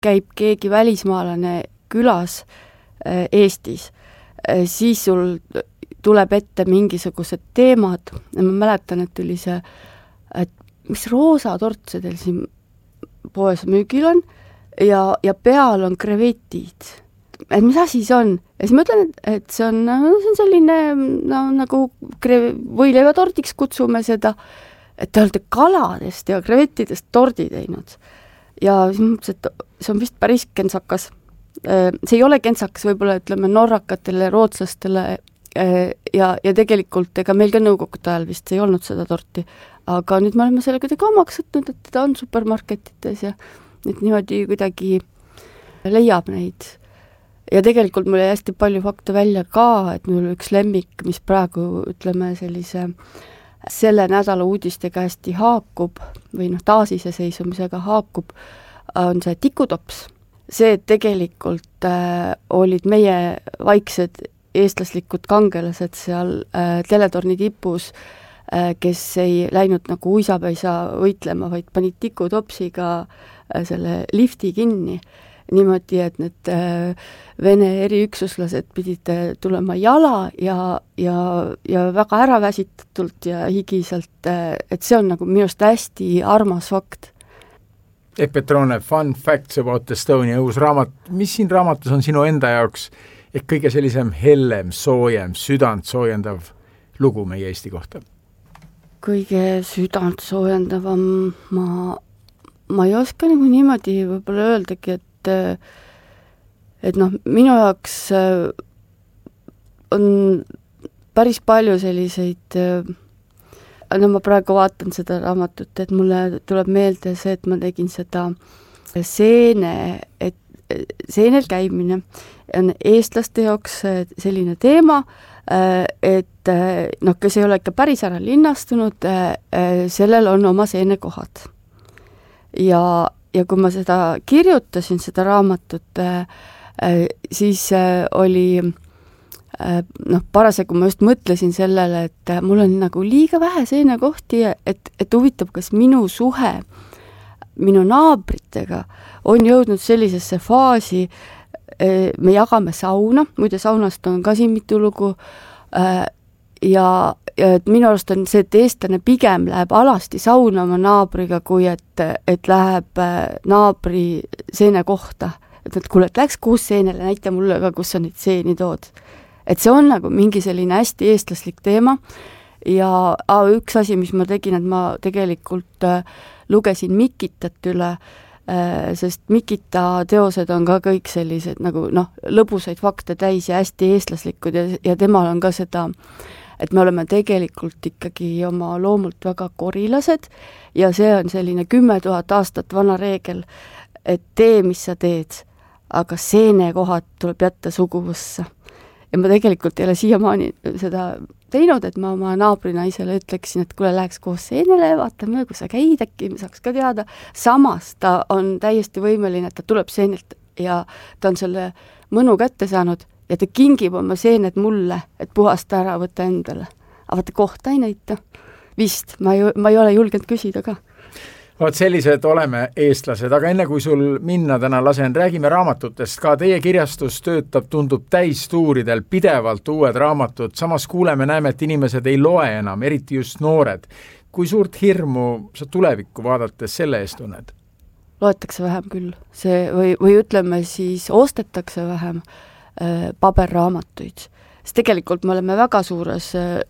käib keegi välismaalane külas Eestis, siis sul tuleb ette mingisugused teemad, ma mäletan, et oli see, et mis roosa tort see teil siin poes müügil on ja peal on krevetid. Et mis asi see on? Ja siis ma ütlen, et see on selline nagu võileivatordiks kutsume seda, et te olete kaladest ja krevetidest tordi teinud. Ja siis mõtles, et see on vist päris kentsakas. See ei ole kentsakas võib-olla, ütleme, norrakatele, rootslastele ja tegelikult ega meil ka nõukogude ajal vist ei olnud seda torti. Aga nüüd me oleme selle kuidagi omaks võtnud, et ta on supermarketites ja et niimoodi kuidagi leiab neid. Ja tegelikult mul jäi hästi palju fakte välja ka, et mul üks lemmik, mis praegu, ütleme, selle nädala uudistega hästi haakub või taasiseseisumisega haakub, on see tikutops. See, et tegelikult olid meie vaiksed eestlaslikud kangelased seal teletorni tipus, kes ei läinud nagu uisapäisa võitlema, vaid panid tikutopsiga selle lifti kinni. Niimoodi, et need Vene eriüksuslased pidid tulema jala ja väga äraväsitatult ja higiselt, et see on nagu minust hästi armas fakt. Petrone, Fun Facts about Estonia uus raamat. Mis siin raamatus on sinu enda jaoks kõige sellisem hellem, soojem, südant soojendav lugu meie Eesti kohta? Kõige südant soojendavam ma ei oska nagu niimoodi võib-olla öeldagi, et minu jaoks on päris palju selliseid, ma praegu vaatan seda raamatut, et mulle tuleb meelde see, et ma tegin seda seenel käimine on eestlaste jaoks selline teema, et kes ei ole ikka päris ära linnastunud, sellel on oma seenekohad. Ja kui ma seda kirjutasin, seda raamatut, siis oli parasjagu ma just mõtlesin sellele, et mul on nagu liiga vähe seenekohti, et huvitab, kas minu suhe minu naabritega on jõudnud sellisesse faasi, me jagame sauna, muide saunast on ka siin mitu lugu, ja et minu arust on see, et eestlane pigem läheb alasti sauna oma naabriga, kui et läheb naabri seene kohta. Et kuule, et läks koos seenele, näita mulle ka, kus sa neid seeni tood. Et see on nagu mingi selline hästi eestlaslik teema ja üks asi, mis ma tegin, et ma tegelikult lugesin Mikitat üle, sest Mikita teosed on ka kõik sellised nagu lõbusaid fakte täis ja hästi eestlaslikud ja temal on ka seda, et me oleme tegelikult ikkagi oma loomult väga korilased ja see on selline 10 000 aastat vana reegel, et tee, mis sa teed, aga seenekohad tuleb jätta suguvõssa. Ja ma tegelikult ei ole siiamaani seda teinud, et ma oma naabrinaisele ütleksin, et kuule, läheks koos seenele, vaatame, kui sa käid, äkki saaks ka teada. Samas ta on täiesti võimeline, et ta tuleb seenelt ja ta on selle mõnu kätte saanud ja ta kingib oma seened mulle, et puhasta ära võtta endale. Aga vaata, kohta ei näita. Vist, ma ei ole julgenud küsida ka. Vaat sellised oleme eestlased, aga enne kui sul minna täna lasen, räägime raamatutest. Ka teie kirjastus töötab, tundub täistuuridel pidevalt uued raamatud. Samas kuuleme, näeme, et inimesed ei loe enam, eriti just noored. Kui suurt hirmu sa tulevikku vaadates selle eest tunned? Loetakse vähem küll. Või ütleme siis, ostetakse vähem paberraamatuid. Sest tegelikult me oleme väga suures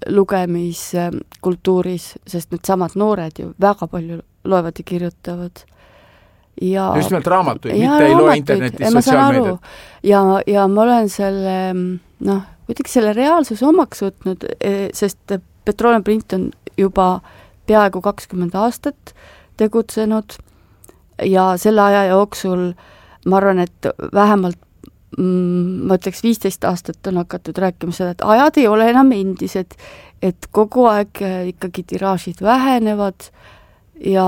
lugemiskultuuris, sest need samad noored ju väga palju loevad ja kirjutavad. Just nimelt raamatuid, mitte ei loe internetis, sotsiaalmeediat. Ja ma olen selle reaalsuse omaks võtnud, sest Petrone Print on juba peaaegu 20 aastat tegutsenud ja selle aja jooksul ma arvan, et vähemalt ma ütleks 15 aastat on hakatud rääkima seda, et ajad ei ole enam endised, et kogu aeg ikkagi tiraažid vähenevad ja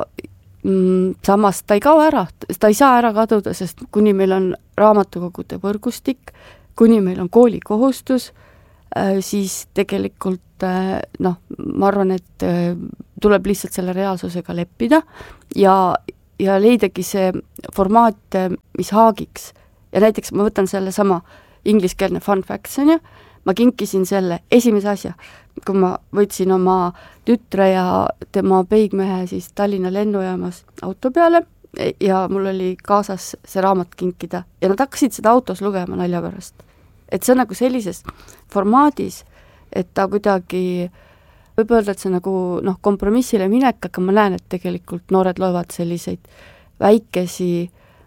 samas ta ei kao ära, ta ei saa ära kaduda, sest kuni meil on raamatukogude võrgustik, kuni meil on koolikohustus, siis tegelikult ma arvan, et tuleb lihtsalt selle reaalsusega leppida ja ja leidagi see formaat, mis haagiks. Ja näiteks ma võtan selle sama ingliskeelne fun facts, on ju, ma kinkisin selle esimese asja, kui ma võtsin oma tütre ja tema peigmehe siis Tallinna lennujaamas auto peale ja mul oli kaasas see raamat kinkida ja nad hakkasid seda autos lugema nalja pärast. Et see on nagu sellises formaadis, et ta kuidagi, võib öelda, et see nagu kompromissile minek, aga ma näen, et tegelikult noored loevad selliseid väikesi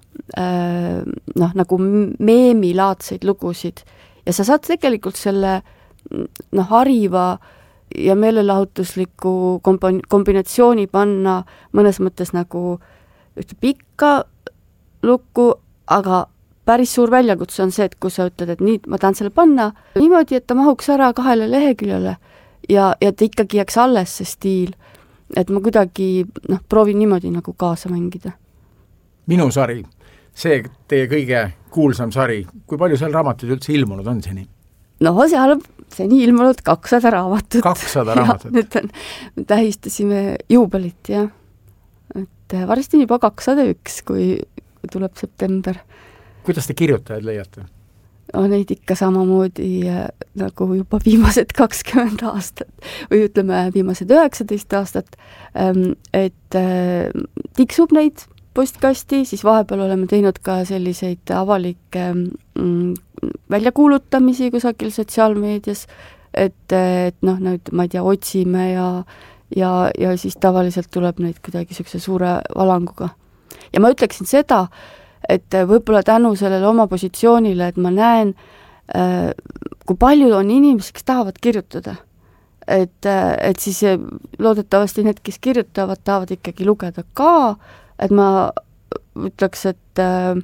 nagu meemilaadseid lugusid ja sa saad tegelikult selle hariva ja meelelahutusliku kombinatsiooni panna mõnes mõttes nagu ühte pikka lukku, aga päris suur väljakutse on see, et kui sa ütled, et nii, ma tahan selle panna niimoodi, et ta mahuks ära 2 leheküljele ja ta ikkagi jääks alles see stiil, et ma kuidagi proovin niimoodi nagu kaasa mängida. Minu sari, see teie kõige kuulsam sari, kui palju seal raamatud üldse ilmunud on seni? No seal on seni ilmunud 200 raamatut. 200 raamatut? Nüüd tähistasime juubelit, jah. Et varsti juba 201, kui tuleb september. Kuidas te kirjutajad leiate? Neid ikka samamoodi nagu juba viimased 20 aastat või ütleme viimased 19 aastat, et tiksub neid postkasti, siis vahepeal oleme teinud ka selliseid avalikke väljakuulutamisi kusagil sotsiaalmeedias, et nüüd, ma ei tea, otsime ja siis tavaliselt tuleb neid kuidagi sellise suure valanguga. Ja ma ütleksin seda, et võib-olla tänu sellele oma positsioonile, et ma näen, kui palju on inimesi, kes tahavad kirjutada. Et siis loodetavasti need, kes kirjutavad, tahavad ikkagi lugeda ka, et ma ütleks, et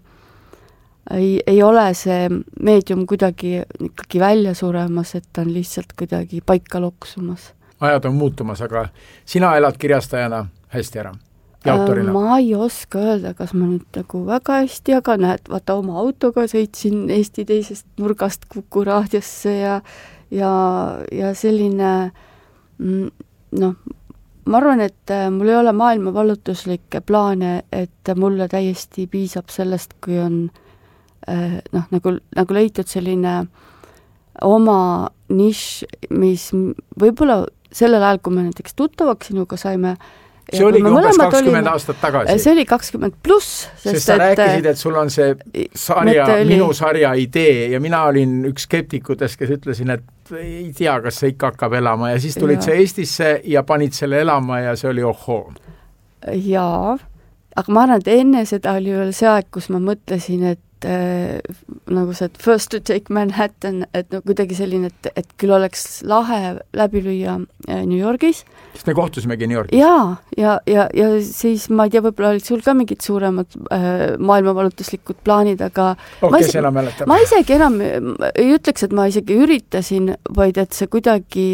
ei ole see meedium kuidagi ikkagi välja suremas, et ta on lihtsalt kuidagi paika loksumas. Ajad on muutumas, aga sina elad kirjastajana hästi ära ja autorina? Ma ei oska öelda, kas ma nüüd nagu väga hästi, aga näed, vaata oma autoga sõitsin Eesti teisest nurgast Kuku raadiosse ja selline ma arvan, et mul ei ole maailma vallutuslikke plaane, et mulle täiesti piisab sellest, kui on nagu leitud selline oma nišš, mis võib-olla sellel ajal, kui me näiteks tuttavaks sinuga saime, see oligi umbes 20 aastat tagasi. See oli 20 pluss. Sest sa rääkisid, et sul on see minu sarja idee ja mina olin üks skeptikutest, kes ütlesin, et ei tea, kas see ikka hakkab elama ja siis tulid sa Eestisse ja panid selle elama ja see oli ohoo. Jaa, aga ma arvan, et enne seda oli veel see aeg, kus ma mõtlesin, et nagu see First to Take Manhattan, et kuidagi selline, et küll oleks lahe läbi lüüa New Yorgis. Sest me kohtusimegi New Yorgis. Ja siis ma ei tea, võib-olla olid sul ka mingid suuremad maailmavalutuslikud plaanid, aga ma isegi enam ei ütleks, et ma isegi üritasin, vaid et see kuidagi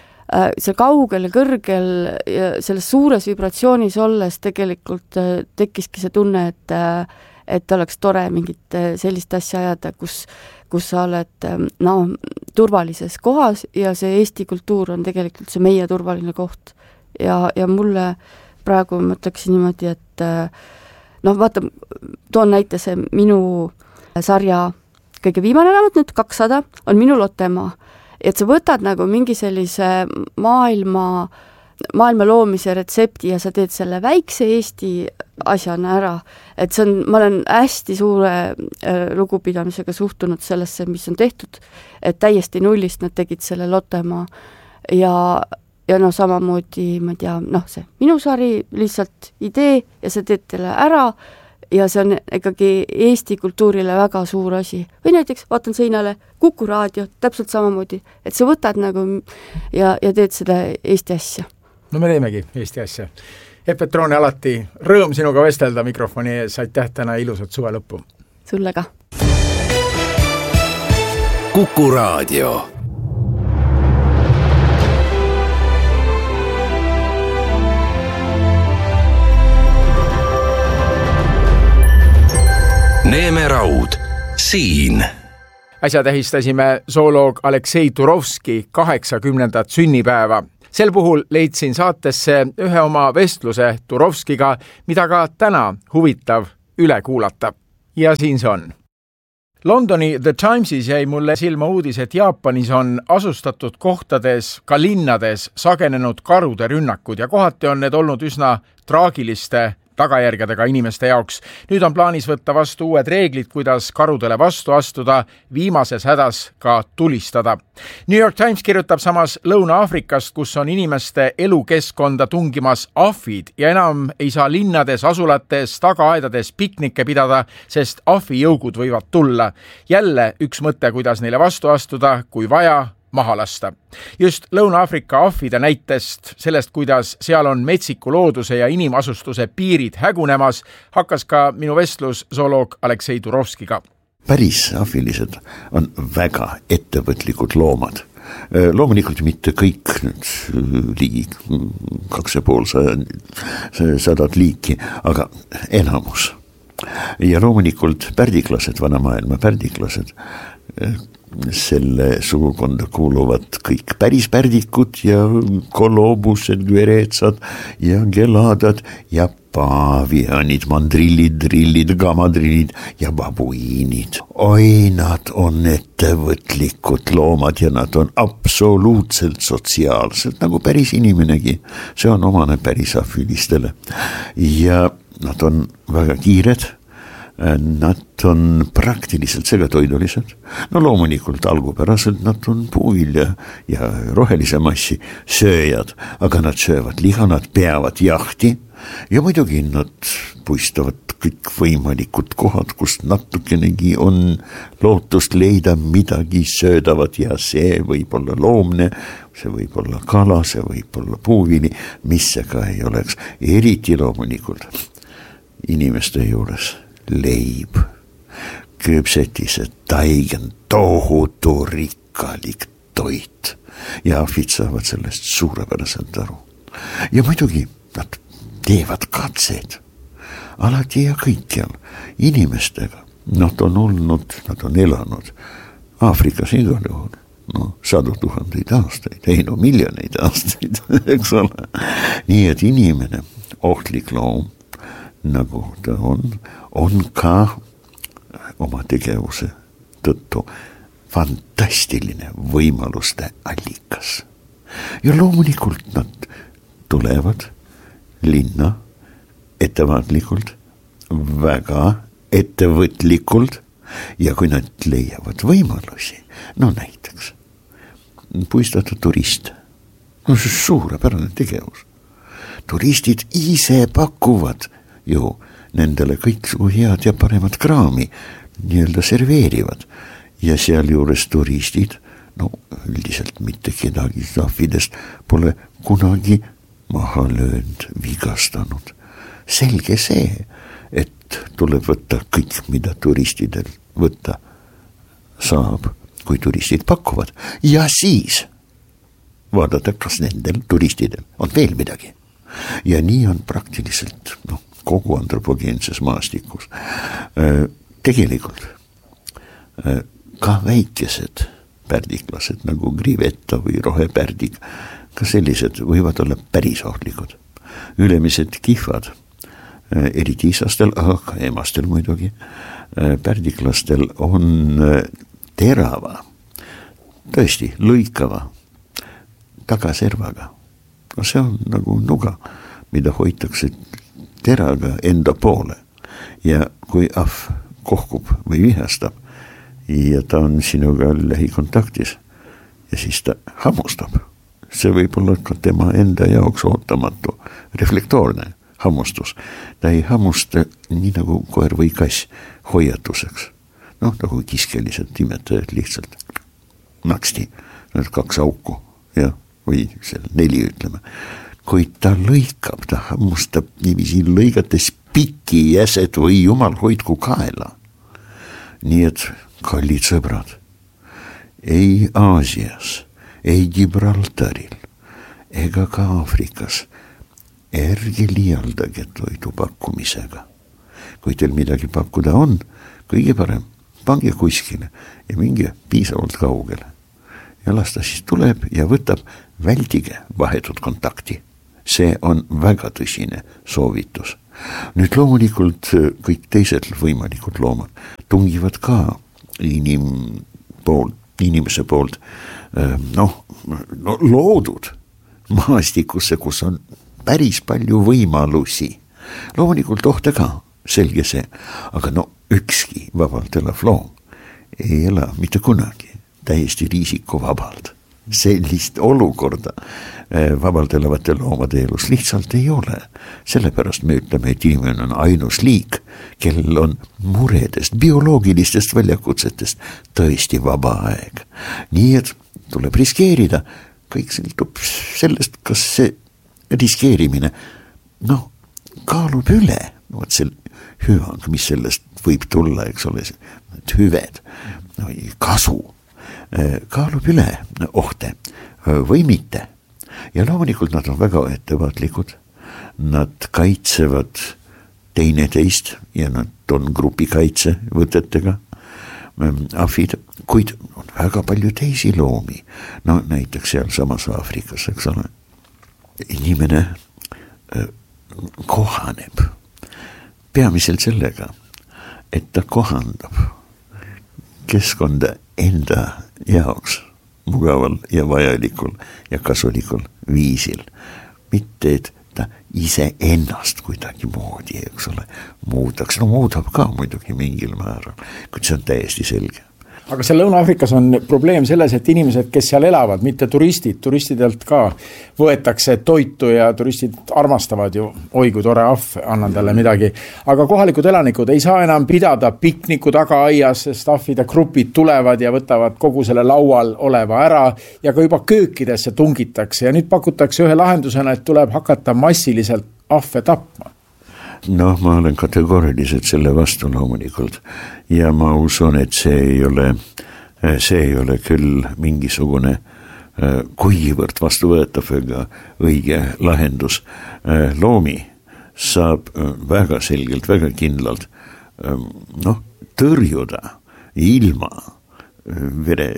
see kaugel ja kõrgel ja selles suures vibratsioonis olles tegelikult tekkiski see tunne, et oleks tore mingit sellist asja ajada, kus sa oled turvalises kohas ja see Eesti kultuur on tegelikult see meie turvaline koht. Ja mulle praegu mõtleksin niimoodi, et vaata, toon näite see minu sarja kõige viimane raamat nüüd 200 on Minu Lottemaa. Et sa võtad nagu mingi sellise maailma loomise retsepti ja sa teed selle väikse Eesti asjana ära. Et see on, ma olen hästi suure lugupidamisega suhtunud sellesse, mis on tehtud, et täiesti nullist nad tegid selle Lottemaa ja samamoodi, ma ei tea, see minu sari lihtsalt idee ja sa teed teile ära ja see on ikkagi Eesti kultuurile väga suur asi. Või näiteks vaatan seinale Kuku raadio, täpselt samamoodi, et sa võtad nagu ja teed seda Eesti asja. No me teemegi Eesti asja. Petrone, alati rõõm sinuga vestelda mikrofoni ees, aitäh täna ilusat suve lõppu. Sulle ka. Kuku raadio. Neemeraud, siin. Äsja tähistasime zooloog Aleksei Turovski 80. sünnipäeva. Sel puhul leidsin saatesse ühe oma vestluse Turovskiga, mida ka täna huvitav üle kuulata. Ja siin see on. Londoni The Timesis jäi mulle silma uudis, et Jaapanis on asustatud kohtades, ka linnades sagenenud karude rünnakud ja kohati on need olnud üsna traagiliste tagajärgedega inimeste jaoks. Nüüd on plaanis võtta vastu uued reeglid, kuidas karudele vastu astuda, viimases hädas ka tulistada. New York Times kirjutab samas Lõuna-Afrikast, kus on inimeste elukeskkonda tungimas ahvid ja enam ei saa linnades, asulates, tagaaedades piknikke pidada, sest ahvijõugud võivad tulla. Jälle üks mõte, kuidas neile vastu astuda, kui vaja, maha lasta. Just Lõuna-Afrika ahvide näitest, sellest, kuidas seal on metsiku looduse ja inimasustuse piirid hägunemas, hakkas ka minu vestlus zooloog Aleksei Turovskiga. Päris ahvilised on väga ettevõtlikud loomad. Loomulikult mitte kõik ligi 250 liiki, aga enamus. Ja loomulikult pärdiklased, vanamaailma pärdiklased, selle sugukonda kuuluvad kõik päris pärdikud ja kolobused, güreetsad ja geladad ja paavianid, mandrillid, drillid, gamadrillid ja babuiinid. Oi, nad on ettevõtlikud loomad ja nad on absoluutselt sotsiaalsed, nagu päris inimenegi. See on omane päris ahvilistele. Ja nad on väga kiired. Nad on praktiliselt segatoidulised. No loomulikult algupäraselt nad on puuvilja ja rohelise massi sööjad, aga nad söövad liha, nad peavad jahti ja muidugi nad puistavad kõik võimalikud kohad, kus natukenegi on lootust leida midagi söödavat ja see võib olla loomne, see võib olla kala, see võib olla puuvili, mis see ka ei oleks. Eriti loomulikult inimeste juures. Leib, küpsetised, taigen, tohutu rikkalik toit ja ahvid saavad sellest suurepäraselt aru. Ja muidugi nad teevad katseid alati ja kõikjal inimestega. Nad on olnud, nad on elanud Aafrikas igal juhul, 100 000 aastaid, ei miljoneid aastaid, eks ole. Nii et inimene, ohtlik loom, nagu ta on ka oma tegevuse tõttu fantastiline võimaluste allikas. Ja loomulikult nad tulevad linna ettevaatlikult, väga ettevõtlikult ja kui nad leiavad võimalusi, näiteks puistata turist. See suurepärane tegevus. Turistid ise pakuvad ju nendele kõiksugu head ja paremat kraami nii-öelda serveerivad ja seal juures turistid, üldiselt mitte kedagi ahvidest pole kunagi maha löönud, vigastanud. Selge see, et tuleb võtta kõik, mida turistidel võtta saab, kui turistid pakuvad ja siis vaadata, kas nendel turistidel on veel midagi. Ja nii on praktiliselt, kogu antropogeenses maastikus. Tegelikult ka väikesed pärdiklased nagu grivetta või rohepärdik, ka sellised võivad olla päris ohtlikud. Ülemised kihvad, eriti isastel, aga ka emastel muidugi, pärdiklastel on terava, tõesti lõikava tagaservaga. See on nagu nuga, mida hoitakse teraga enda poole ja kui ahv kohkub või vihastab ja ta on sinuga lähikontaktis ja siis ta hammustab. See võib olla ka tema enda jaoks ootamatu, reflektoorne hammustus. Ta ei hammusta nii nagu koer või kass hoiatuseks. Nagu kiskelised imetajad lihtsalt naksti, need 2 auku ja, või 4 ütleme. Kui ta lõikab, ta hammustab niiviisi lõigates piki jäsed või jumal hoidku kaela. Nii et kallid sõbrad, ei Aasias, ei Gibraltaril ega ka Aafrikas ärge liialdage toidu pakkumisega. Kui teil midagi pakkuda on, kõige parem, pange kuskile ja minge piisavalt kaugele. ja las ta siis tuleb ja võtab, väldige vahetut kontakti. See on väga tõsine soovitus. Nüüd loomulikult kõik teised võimalikud loomad tungivad ka inimese poolt loodud maastikusse, kus on päris palju võimalusi. Loomulikult ohte ka, selge see, aga ükski vabalt elav loom ei ela mitte kunagi täiesti riisikuvabalt. Sellist olukorda vabalt elavate loomade elus lihtsalt ei ole. Sellepärast me ütleme, et inimene on ainus liik, kellel on muredest, bioloogilistest väljakutsetest tõesti vaba aeg. Nii et tuleb riskeerida. Kõik sõltub sellest, kas see riskeerimine kaalub üle. See hüvang, mis sellest võib tulla, eks ole, hüved, kasu. Kaalub üle ohte või mitte. Ja loomulikult nad on väga ettevaatlikud. Nad kaitsevad teineteist ja nad on grupikaitse võtetega. Ahvid, kuid on väga palju teisi loomi. Näiteks seal samas Aafrikas, eks ole. Inimene kohaneb peamiselt sellega, et ta kohandab keskkonda enda jaoks mugaval ja vajalikul ja kasulikul viisil. Mitte, et ta ise ennast kuidagi moodi, eks ole, muudaks. Muudab ka muidugi mingil määral, kuid see on täiesti selge. Aga seal Lõuna-Afrikas on probleem selles, et inimesed, kes seal elavad, mitte turistidelt ka võetakse toitu ja turistid armastavad ju, oi kui tore ahv, annan talle midagi. Aga kohalikud elanikud ei saa enam pidada pikniku taga aias, sest ahvide grupid tulevad ja võtavad kogu selle laual oleva ära ja ka juba köökidesse tungitakse. Ja nüüd pakutakse ühe lahendusena, et tuleb hakata massiliselt ahve tapma. Ma olen kategooriliselt selle vastu loomulikult ja ma usun, et see ei ole küll mingisugune kuivõrd vastuvõetav ega õige lahendus. Loomi saab väga selgelt, väga kindlalt tõrjuda ilma vere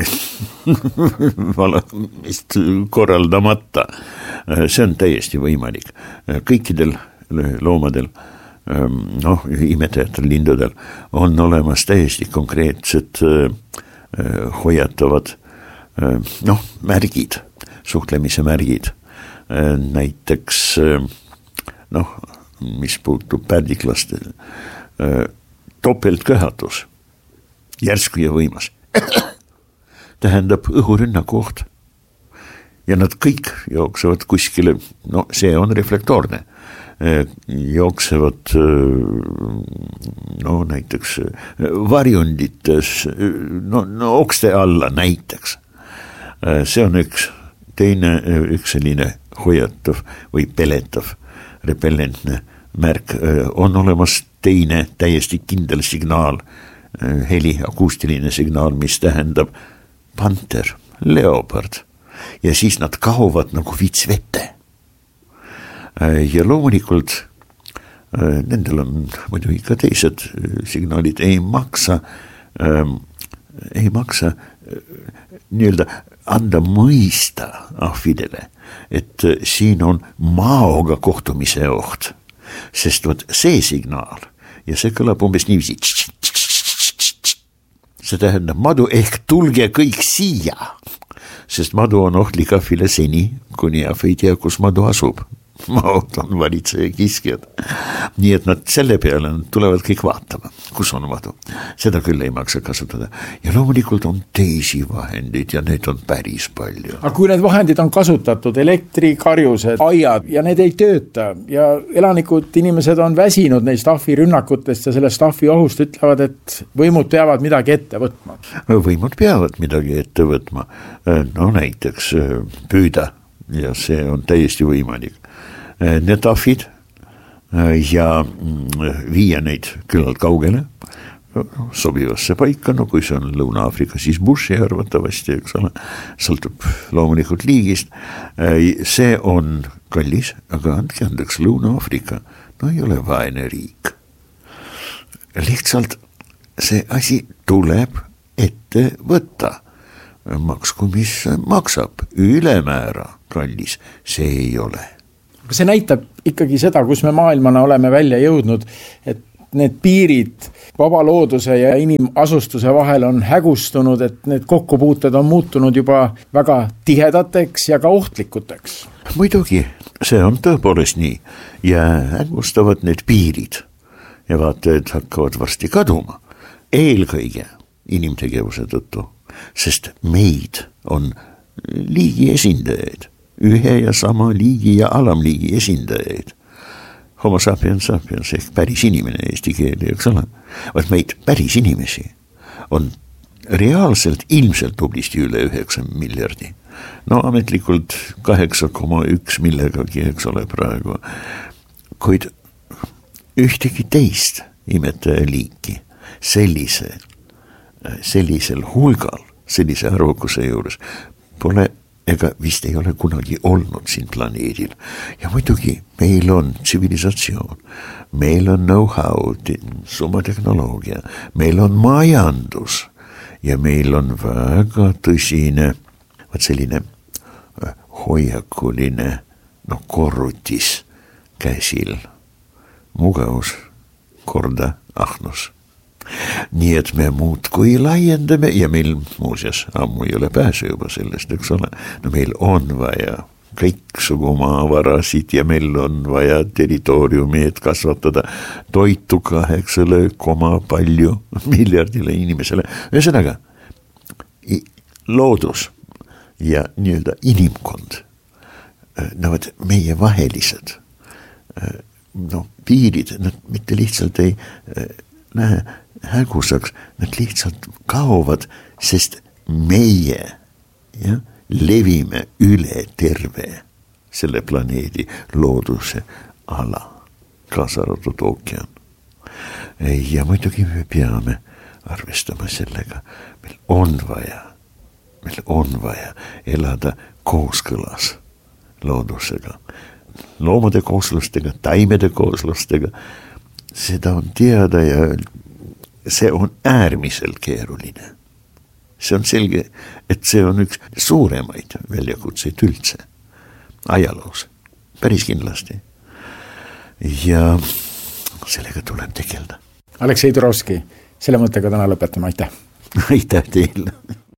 valamist korraldamata. See on täiesti võimalik. Kõikidel loomadel, imetajatel, lindudel on olemas täiesti konkreetsed hoiatavad märgid, suhtlemise märgid. Näiteks, mis puutub pärdiklaste, topeltköhatus, järsku ja võimas, tähendab õhurünnaku oht. Ja nad kõik jooksevad kuskile, see on reflektoorne, jooksevad näiteks varjundites, okste alla näiteks. See on üks selline hoiatav või peletav repellentne märk. On olemas teine täiesti kindel signaal, heli, akustiline signaal, mis tähendab panter, leopard. Ja siis nad kaovad nagu vits vette. Ja loomulikult nendel on muidu ikka teised signaalid, ei maksa nii-öelda anda mõista ahvidele, et siin on maoga kohtumise oht, sest see signaal ja see kõlab umbes niiviisi, see tähendab madu ehk tulge kõik siia, sest madu on ohtlik ahvile seni, kuni ahv ei tea, kus madu asub. Maod on valitseja kiskjad. Nii et nad selle peale tulevad kõik vaatama, kus on madu. Seda küll ei maksa kasutada. Ja loomulikult on teisi vahendid ja need on päris palju. Aga kui need vahendid on kasutatud, elektrikarjused, aiad ja need ei tööta ja inimesed on väsinud neist ahvirünnakutest ja sellest ahviohust ütlevad, et võimud peavad midagi ette võtma. Võimud peavad midagi ette võtma. Näiteks püüda ja see on täiesti võimalik. Need ahvid ja viia neid küllalt kaugele sobivasse paika, kui see on Lõuna-Aafrika, siis bushi arvatavasti, eks ole, sõltub loomulikult liigist. See on kallis, aga andke andeks Lõuna-Aafrika, ei ole vaene riik. Lihtsalt see asi tuleb ette võtta. maksku, mis maksab, ülemäära kallis, see ei ole. Aga see näitab ikkagi seda, kus me maailmana oleme välja jõudnud, et need piirid vaba looduse ja inimasustuse vahel on hägustunud, et need kokkupuuted on muutunud juba väga tihedateks ja ka ohtlikuteks. Muidugi, see on tõepoolest nii ja hägustavad need piirid ja vaata, et hakkavad varsti kaduma. Eelkõige inimtegevuse tõttu, sest meid on liigi esindajaid, ühe ja sama liigi ja alamliigi esindajaid. Homo sapiens sapiens ehk päris inimene eesti keeli, eks ole. Vaat meid päris inimesi on reaalselt ilmselt tublisti üle 9 miljardi. No ametlikult 8,1 millegagi, eks ole praegu. Kuid ühtegi teist imetaja liiki sellisel hulgal, sellise arvukuse juures pole ega vist ei ole kunagi olnud siin planeedil. Ja muidugi meil on tsivilisatsioon, meil on know-how, summatehnoloogia, meil on majandus ja meil on väga tõsine selline hoiakuline korrutis käsil. Mugavus korda ahnus. Nii et me muudkui laiendame ja meil muuseas ammu ei ole pääse juba sellest, eks ole. No meil on vaja kõiksugu maavarasid ja meil on vaja territooriumi, et kasvatada toitu 8 palju miljardile inimesele. Ühesõnaga, loodus ja nii-öelda inimkond, meie vahelised piirid, nad mitte lihtsalt ei lähe hägusaks, nad lihtsalt kaovad, sest meie levime üle terve selle planeedi looduse ala, kaasa arvatud ookean. Ja muidugi me peame arvestama sellega, meil on vaja elada kooskõlas loodusega, loomade kooslustega, taimede kooslustega. Seda on teada ja see on äärmiselt keeruline. See on selge, et see on üks suuremaid väljakutseid üldse ajaloos, päris kindlasti. Ja sellega tuleb tegelda. Aleksei Turovski, selle mõttega täna lõpetame, aitäh! Aitäh teile!